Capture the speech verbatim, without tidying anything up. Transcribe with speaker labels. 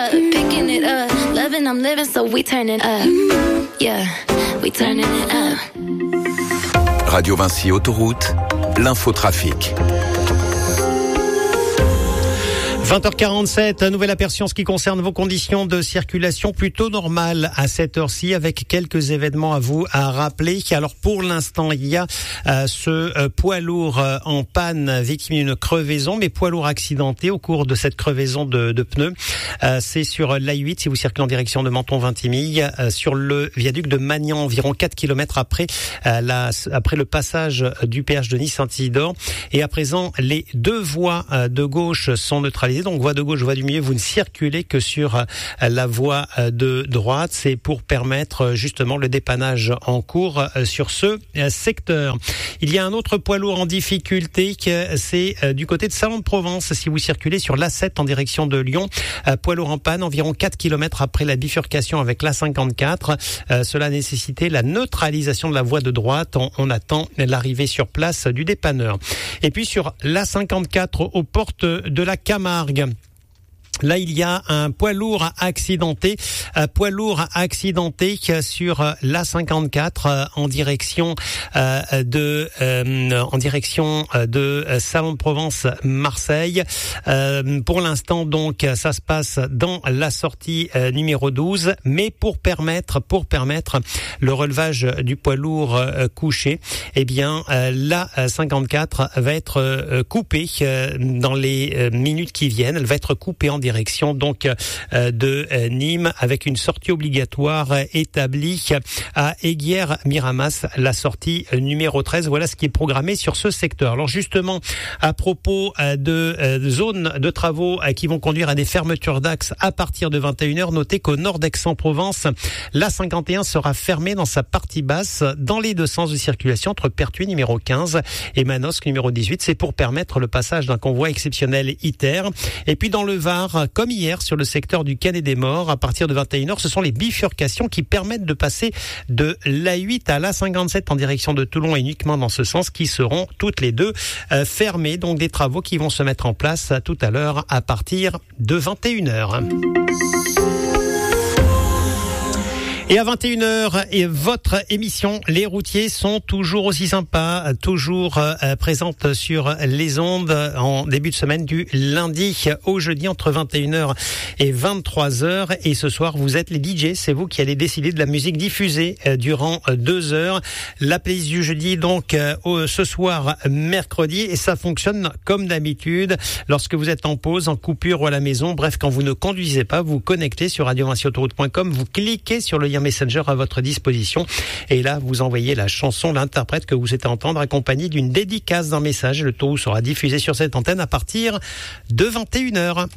Speaker 1: up, picking it up, loving, I'm living, so we turning up. Yeah, we turning it up.
Speaker 2: Radio Vinci Autoroute, l'infotrafic.
Speaker 3: vingt heures quarante-sept, un nouvel aperçu en ce qui concerne vos conditions de circulation plutôt normales à cette heure-ci, avec quelques événements à vous à rappeler. Alors pour l'instant, il y a euh, ce euh, poids lourd euh, en panne, victime d'une crevaison, mais poids lourd accidenté au cours de cette crevaison de, de pneus. Euh, c'est sur l'A huit, si vous circulez en direction de Menton-Vintimille, euh, sur le viaduc de Magnan, environ quatre kilomètres après, euh, la, après le passage du péage de Nice-Saint-Isidore. Et à présent, les deux voies euh, de gauche sont neutralisées. Donc voie de gauche, voie du milieu, vous ne circulez que sur la voie de droite. C'est pour permettre justement le dépannage en cours sur ce secteur. Il y a un autre poids lourd en difficulté, c'est du côté de Salon-de-Provence. Si vous circulez sur l'A sept en direction de Lyon, poids lourd en panne, environ quatre kilomètres après la bifurcation avec l'A cinquante-quatre. Cela a nécessité la neutralisation de la voie de droite. On, on attend l'arrivée sur place du dépanneur. Et puis sur l'A cinquante-quatre aux portes de la Camargue, là, il y a un poids lourd accidenté, un poids lourd accidenté sur l'A cinquante-quatre en direction de euh, en direction de Salon-de-Provence-Marseille. Euh, pour l'instant, donc, ça se passe dans la sortie euh, numéro douze, mais pour permettre pour permettre le relevage du poids lourd euh, couché, eh bien, euh, l'A cinquante-quatre va être euh, coupée euh, dans les euh, minutes qui viennent. Elle va être coupée en direction donc euh, de euh, Nîmes, avec une sortie obligatoire euh, établie à Aiguière-Miramas, la sortie euh, numéro treize. Voilà ce qui est programmé sur ce secteur. Alors justement, à propos euh, de euh, zones de travaux euh, qui vont conduire à des fermetures d'axes à partir de vingt et une heures, notez qu'au nord d'Aix-en-Provence, l'A cinquante et un sera fermée dans sa partie basse dans les deux sens de circulation entre Pertuis numéro quinze et Manosque numéro dix-huit. C'est pour permettre le passage d'un convoi exceptionnel ITER. Et puis dans le Var, comme hier sur le secteur du Canet des Morts, à partir de vingt et une heures, ce sont les bifurcations qui permettent de passer de l'A huit à l'A cinquante-sept en direction de Toulon, et uniquement dans ce sens, qui seront toutes les deux euh, fermées. Donc des travaux qui vont se mettre en place tout à l'heure à partir de vingt et une heures. Et à vingt et une heures, et votre émission, les routiers sont toujours aussi sympas, toujours euh, présentes sur les ondes en début de semaine du lundi au jeudi entre vingt et une heures et vingt-trois heures. Et ce soir, vous êtes les D J, c'est vous qui allez décider de la musique diffusée euh, durant euh, deux heures. La playlist du jeudi, donc euh, ce soir, mercredi, et ça fonctionne comme d'habitude lorsque vous êtes en pause, en coupure ou à la maison. Bref, quand vous ne conduisez pas, vous connectez sur radio vinci autoroute point com, vous cliquez sur le lien Messenger à votre disposition, et là vous envoyez la chanson, l'interprète que vous souhaitez entendre, accompagnée d'une dédicace d'un message. Le tout sera diffusé sur cette antenne à partir de vingt et une heures.